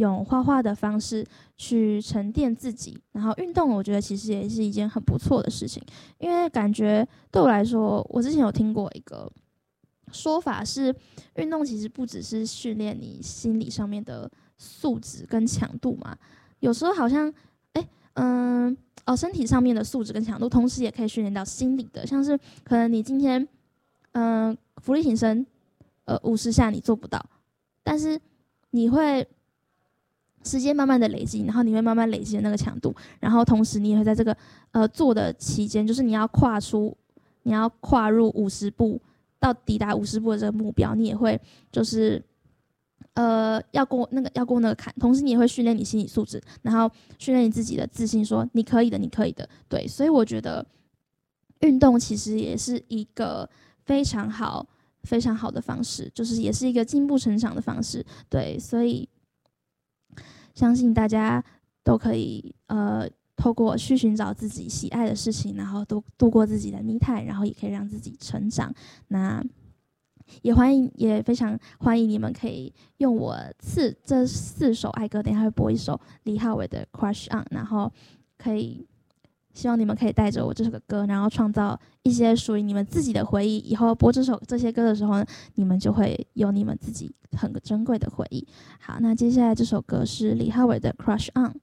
用画画的方式去沉淀自己。然后运动，我觉得其实也是一件很不错的事情，因为感觉对我来说，我之前有听过一个说法是，运动其实不只是训练你心理上面的素质跟强度嘛，有时候好像，身体上面的素质跟强度，同时也可以训练到心理的，像是可能你今天，伏地挺身50下你做不到，但是你会时间慢慢的累积，然后你会慢慢累积的那个强度，然后同时你也会在这个做的期间，就是你要跨入50步到抵达50步的这个目标，你也会就是要过那个坎，同时你也会训练你心理素质，然后训练你自己的自信，说你可以的，你可以的。对，所以我觉得运动其实也是一个非常好、非常好的方式，就是也是一个进步成长的方式。对，所以相信大家都可以透过去寻找自己喜爱的事情，然后度过自己的me time，然后也可以让自己成长。那也非常欢迎你们可以用这4首爱歌，等一下会播一首李浩伟的 Crush On， 然后希望你们可以带着我这首歌，然后创造一些属于你们自己的回忆，以后播这些歌的时候呢，你们就会有你们自己很珍贵的回忆。好，那接下来这首歌是李浩伟的 Crush On。